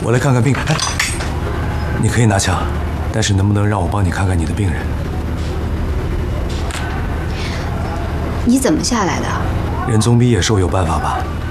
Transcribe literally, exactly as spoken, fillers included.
我来看看病人。哎，你可以拿枪，但是能不能让我帮你看看你的病人？ 你怎么下来的？ 人总比野兽有办法吧？